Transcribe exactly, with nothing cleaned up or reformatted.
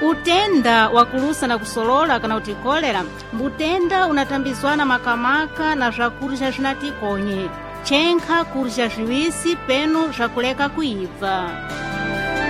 Utenda wa kulusa na kusolola kana kuti kolera mbutenda unatambizwana makamaka na zvakurya zvinatikonye chenkha kurya zviwisi peno zvakuleka kuibva.